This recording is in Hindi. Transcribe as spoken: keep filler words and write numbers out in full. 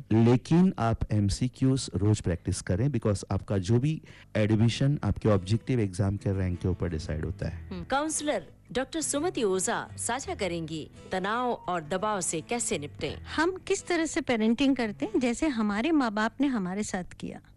लेकिन आप एमसीक्यूज रोज प्रैक्टिस करें, बिकॉज आपका जो भी एडमिशन आपके ऑब्जेक्टिव एग्जाम के रैंक के ऊपर डिसाइड होता है। काउंसलर डॉक्टर सुमति ओझा साझा करेंगी तनाव और दबाव से कैसे निपटें। हम किस तरह से पेरेंटिंग करते हैं, जैसे हमारे माँ बाप ने हमारे साथ किया।